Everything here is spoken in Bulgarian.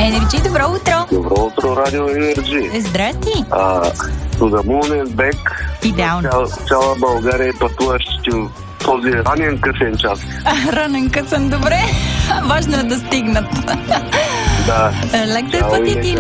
Енерджи, добро утро! Добро утро, Радио Енерджи. Здрасти! To the moon and back. Идеално. Цяла България пътуващи в този ранен късен час. Ранен късен, добре. Важно е да стигнат. Да. Лек да е Чао и пътят и нека